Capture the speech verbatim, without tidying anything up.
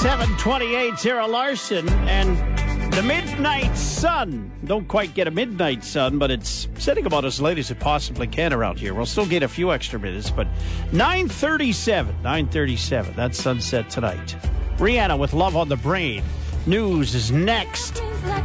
seven twenty-eight, Sarah Larson, and the midnight sun. Don't quite get a midnight sun, but it's setting about as late as it possibly can around here. We'll still get a few extra minutes, but nine thirty-seven, nine thirty-seven, that's sunset tonight. Rihanna with Love on the Brain. News is next.